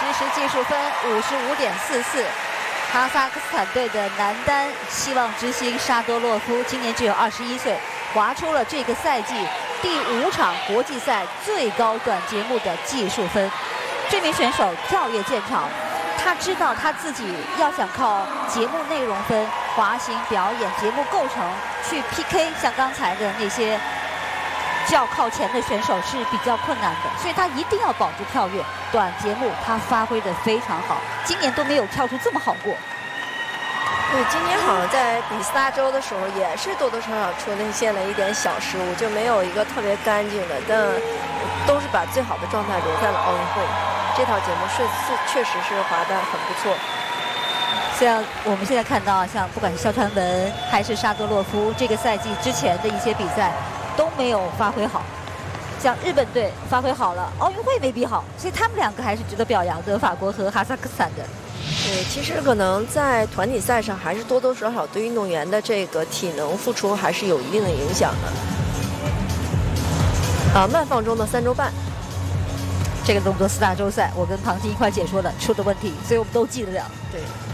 实时技术分55.44。哈萨克斯坦队的男单希望之星沙多洛夫今年只有21岁，划出了这个赛季第5场国际赛最高短节目的技术分。这名选手跳跃见长，他知道他自己要想靠节目内容分、滑行表演、节目构成去 PK 像刚才的那些较靠前的选手是比较困难的，所以他一定要保住跳跃。短节目他发挥得非常好，今年都没有跳出这么好过。 对，今年好像在比斯大洲的时候也是多多少少出现了一点小失误，就没有一个特别干净的，但都是把最好的状态留在了奥运会。这套节目确实是滑得很不错。 像我们现在看到，像不管是肖传文还是沙多洛夫，这个赛季之前的一些比赛都没有发挥好。像日本队发挥好了，奥运会没比好，所以他们两个还是值得表扬的，法国和哈萨克斯坦的。 对，其实可能在团体赛上，还是多多少少对运动员的这个体能付出还是有一定的影响的。慢放中的3周半， 这个动作4大洲赛，我跟庞金一块解说的出的问题，所以我们都记得了。 对。